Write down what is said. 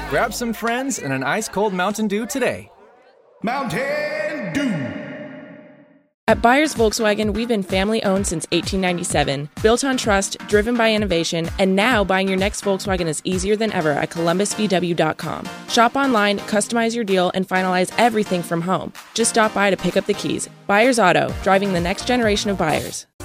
Grab some friends and an ice-cold Mountain Dew today. Mountain Dew. At Byers Volkswagen, we've been family-owned since 1897, built on trust, driven by innovation, and now buying your next Volkswagen is easier than ever at columbusvw.com. Shop online, customize your deal, and finalize everything from home. Just stop by to pick up the keys. Byers Auto, driving the next generation of buyers.